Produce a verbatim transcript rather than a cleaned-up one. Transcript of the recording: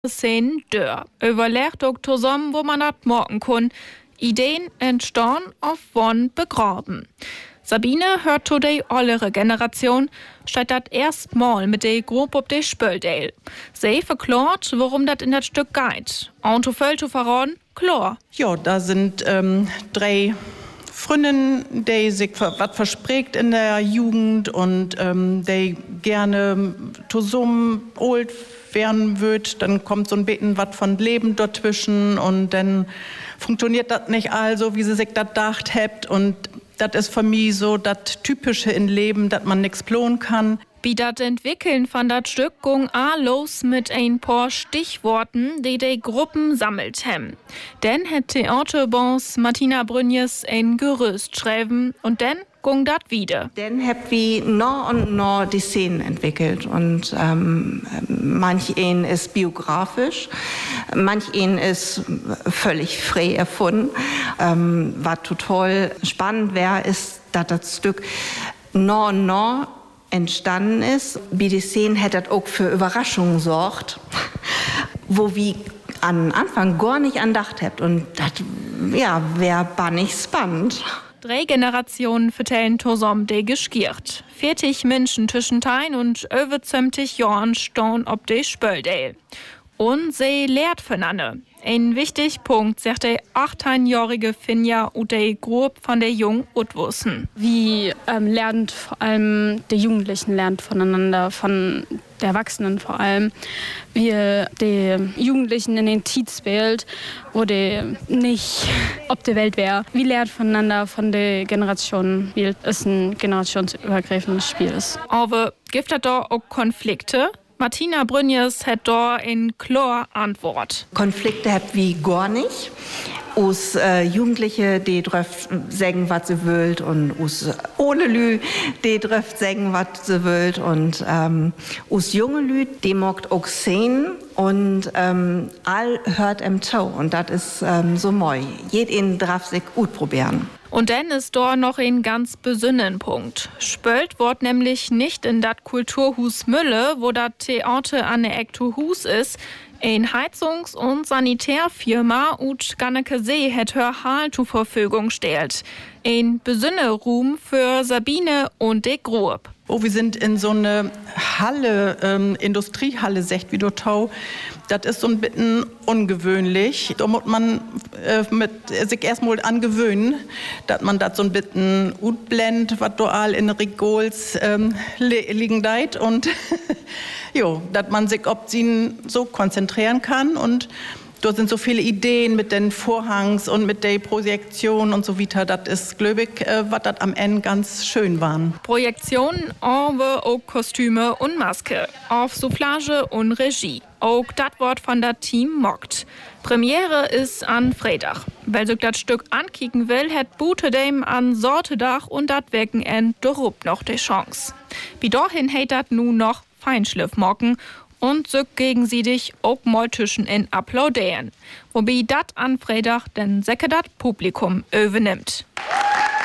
Szenen dör. Überlegt auch zusammen, wo man das morgen kann. Ideen entstehen auf Won begraben. Sabine hört zu der ältere Generation, steht das erstmal mit der Gruppe auf der Spöldale. Sie verklärt, worum das in das Stück geht. Und zu viel zu verraten, klar. Ja, da sind ähm, drei Freundinnen, die sich was verspricht in der Jugend und ähm, die gerne zusammen alt werden wird. Dann kommt so ein bisschen was von Leben dazwischen und dann funktioniert das nicht also, wie sie sich das gedacht habt. Und das ist für mich so das Typische im Leben, dass man nichts planen kann. Wie das Entwickeln von das Stück ging a los mit ein paar Stichworten, die die Gruppen sammelt haben. Dann hat Theaterbons Martina Brünjes ein Gerüst schreiben und dann ging das wieder. Dann hab wir noch und noch die Szenen entwickelt und ähm, manch ein ist biografisch, manch ein ist völlig frei erfunden. Ähm, was total spannend wäre, ist, dass das Stück noch und noch entstanden ist. Bei den Szenen hätte das auch für Überraschungen gesorgt, wo wir am Anfang gar nicht andacht habt. Und das ja, wäre bannig spannend. Drei Generationen vertellen zusammen de geskiert. vierzig Menschen zwischen Tein und über zwanzig Jahren stehen ob de Spöldale. Und sie lehrt voneinander. Ein wichtiger Punkt, sagt der achtzehnjährige Finja und der Gruppe von der Jung Utwussen. Wie ähm, lernt vor allem die Jugendlichen lernt voneinander, von der Erwachsenen vor allem. Wie die Jugendlichen in den Tietz wählt, wo die nicht ob der Welt wäre. Wie lernt voneinander von der Generation, wie es ein generationsübergreifendes Spiel ist. Aber gibt es da auch Konflikte? Martina Brünjes hat da eine klare Antwort. Konflikte habt wie gar nicht. Us äh, Jugendliche, die dürft sagen, was sie wollt, und us ohne Lü, die dürft sagen, was sie wollt, und ähm, us junge Lü, die mogt auch sehen und ähm, all hört em zu, und das ist ähm, so moi. Jeden darf sich gut probieren. Und dann ist da noch ein ganz besonderen Punkt. Spöld wird nämlich nicht in das Kulturhus Mülle, wo das Theater an der Ekto Hus ist. Ein Heizungs- und Sanitärfirma ut Ganneke See hat hör Hal zur Verfügung stellt. Ein besonderer Ruhm für Sabine und de Gruppe. Oh, wir sind in so eine Halle, ähm, Industriehalle, sagt wie du Tau. Das ist so ein bisschen ungewöhnlich. Da muss man äh, mit, sich erstmal angewöhnen, dass man das so ein bisschen utblend, was dual in Regols ähm, li liegen deit, und jo, dass man sich ob sie so konzentrieren kann, und dort sind so viele Ideen mit den Vorhangs und mit der Projektion und so weiter. Das ist, glaube ich, äh, was das am Ende ganz schön waren. Projektion, aber auch Kostüme und Maske, auf Soufflage und Regie. Auch das Wort von der Team mockt. Premiere ist an Freitag. Wer sich das Stück ankicken will, hat Bute dem an Sortedach und das Wochenende darup noch die Chance. Wie dahin hat das nun noch Feinschliff mocken und so gegen sie dich auch mal zwischen in applaudieren. Wobei dat an Freitag den Säcke dat Publikum übernimmt.